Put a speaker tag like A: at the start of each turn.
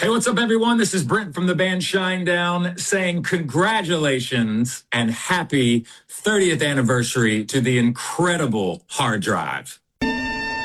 A: Hey, what's up, everyone? This is Brent from the band Shinedown saying congratulations and happy 30th anniversary to the incredible hard drive.